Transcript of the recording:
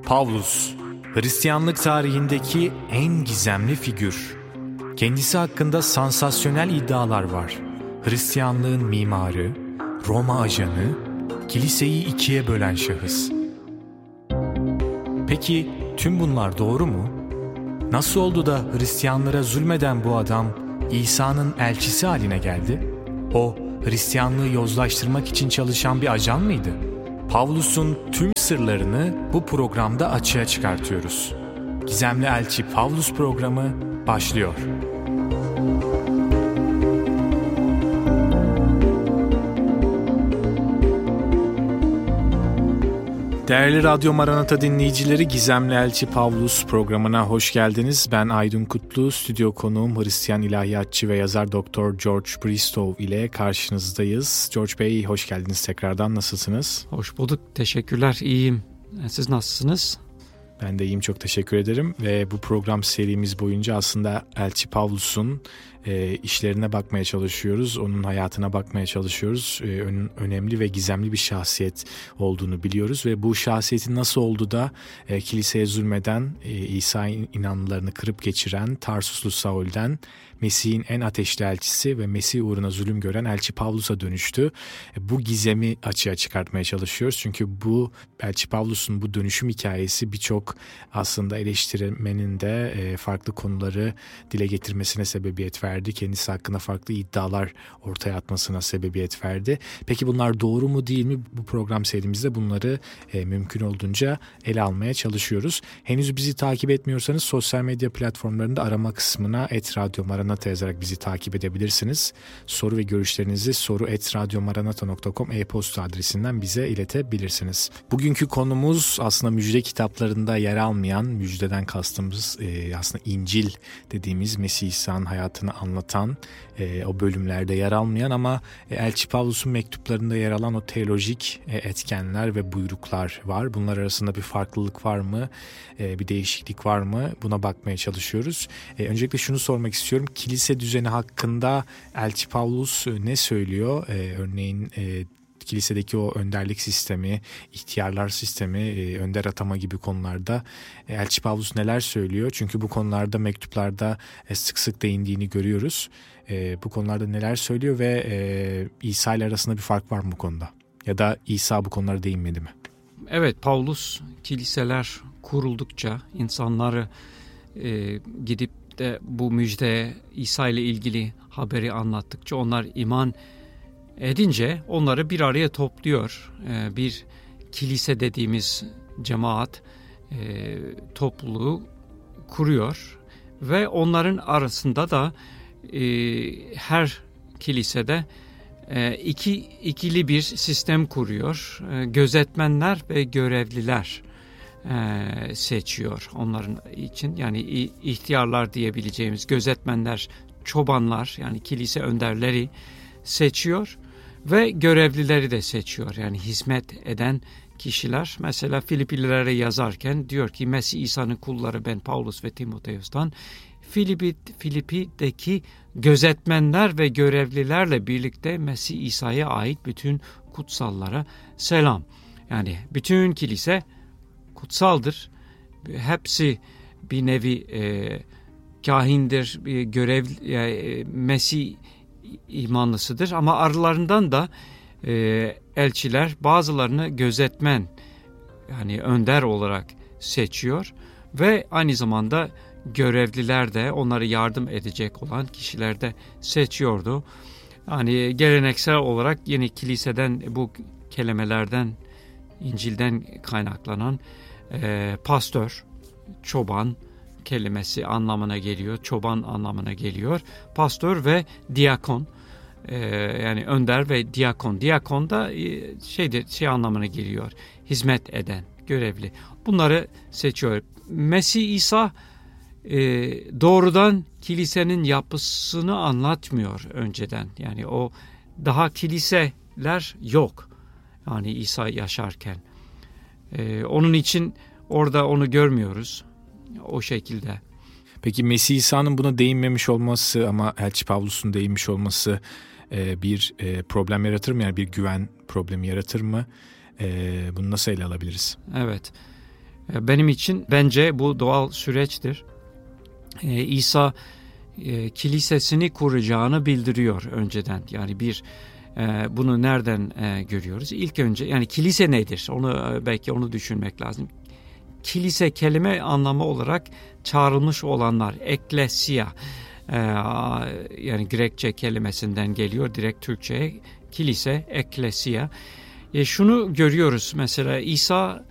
Pavlus, Hristiyanlık tarihindeki en gizemli figür. Kendisi hakkında sansasyonel iddialar var. Hristiyanlığın mimarı, Roma ajanı, kiliseyi ikiye bölen şahıs. Peki tüm bunlar doğru mu? Nasıl oldu da Hristiyanlara zulmeden bu adam İsa'nın elçisi haline geldi? O Hristiyanlığı yozlaştırmak için çalışan bir ajan mıydı? Pavlus'un tüm sırlarını bu programda açığa çıkartıyoruz. Gizemli Elçi Pavlus programı başlıyor. Değerli Radyo Maranata dinleyicileri, Gizemli Elçi Pavlus programına hoş geldiniz. Ben Aydın Kutlu, stüdyo konuğum Hristiyan ilahiyatçı ve yazar Dr. George Bristow ile karşınızdayız. George Bey, hoş geldiniz tekrardan. Nasılsınız? Hoş bulduk, teşekkürler, iyiyim. Siz nasılsınız? Ben de iyiyim, çok teşekkür ederim. Ve bu program serimiz boyunca aslında Elçi Pavlus'un işlerine bakmaya çalışıyoruz. Onun hayatına bakmaya çalışıyoruz. Önemli ve gizemli bir şahsiyet olduğunu biliyoruz. Ve bu şahsiyetin nasıl oldu da kiliseye zulmeden, İsa inanmalarını kırıp geçiren Tarsuslu Saul'den Mesih'in en ateşli elçisi ve Mesih uğruna zulüm gören Elçi Pavlus'a dönüştü. Bu gizemi açığa çıkartmaya çalışıyoruz. Çünkü bu Elçi Pavlus'un bu dönüşüm hikayesi birçok aslında eleştirmenin de farklı konuları dile getirmesine sebebiyet verdi. Kendisi hakkında farklı iddialar ortaya atmasına sebebiyet verdi. Peki bunlar doğru mu değil mi? Bu program serimizde bunları mümkün olduğunca ele almaya çalışıyoruz. Henüz bizi takip etmiyorsanız sosyal medya platformlarında arama kısmına @Radyo Maranata yazarak bizi takip edebilirsiniz. Soru ve görüşlerinizi soru@radyomaranata.com e-posta adresinden bize iletebilirsiniz. Bugünkü konumuz aslında müjde kitaplarında yer almayan, müjdeden kastımız aslında İncil dediğimiz Mesih İsa'nın hayatını anlatan, o bölümlerde yer almayan ama Elçi Pavlus'un mektuplarında yer alan o teolojik etkenler ve buyruklar var. Bunlar arasında bir farklılık var mı? Bir değişiklik var mı? Buna bakmaya çalışıyoruz. Öncelikle şunu sormak istiyorum. Kilise düzeni hakkında Elçi Pavlus ne söylüyor? Örneğin kilisedeki o önderlik sistemi, ihtiyarlar sistemi, önder atama gibi konularda Elçi Pavlus neler söylüyor? Çünkü bu konularda mektuplarda sık sık değindiğini görüyoruz. Bu konularda neler söylüyor ve İsa ile arasında bir fark var mı bu konuda? Ya da İsa bu konulara değinmedi mi? Evet, Pavlus kiliseler kuruldukça, insanları gidip de bu müjde İsa ile ilgili haberi anlattıkça, onlar iman edince onları bir araya topluyor. Bir kilise dediğimiz cemaat topluluğu kuruyor ve onların arasında da her kilisede ikili bir sistem kuruyor. Gözetmenler ve görevliler seçiyor onların için. Yani ihtiyarlar diyebileceğimiz gözetmenler, çobanlar, yani kilise önderleri seçiyor ve görevlileri de seçiyor. Yani hizmet eden kişiler. Mesela Filiplilere yazarken diyor ki Mesih İsa'nın kulları ben Paulus ve Timoteus'tan Filipi'deki gözetmenler ve görevlilerle birlikte Mesih İsa'ya ait bütün kutsallara selam. Yani bütün kilise kutsaldır. Hepsi bir nevi kahindir, bir görev, Mesih imanlısıdır ama aralarından da elçiler bazılarını gözetmen, yani önder olarak seçiyor ve aynı zamanda görevliler de, onları yardım edecek olan kişiler de seçiyordu. Yani geleneksel olarak yeni kiliseden bu kelimelerden, İncil'den kaynaklanan pastör, çoban kelimesi anlamına geliyor. Çoban anlamına geliyor. Pastör ve diyakon, yani önder ve diyakon. Diyakon da şey anlamına geliyor. Hizmet eden, görevli. Bunları seçiyor. Mesih İsa doğrudan kilisenin yapısını anlatmıyor önceden. Yani o daha kiliseler yok. Yani İsa yaşarken. Onun için orada onu görmüyoruz. O şekilde. Peki Mesih İsa'nın buna değinmemiş olması ama Elçi Pavlus'un değinmiş olması bir problem yaratır mı? Yani bir güven problemi yaratır mı? Bunu nasıl ele alabiliriz? Evet. Benim için bence bu doğal süreçtir. İsa kilisesini kuracağını bildiriyor önceden. Yani bunu nereden görüyoruz? İlk önce yani kilise nedir? Belki onu düşünmek lazım. Kilise kelime anlamı olarak çağrılmış olanlar, ekklesia, yani Grekçe kelimesinden geliyor direkt Türkçe'ye kilise, ekklesia. Şunu görüyoruz mesela İsa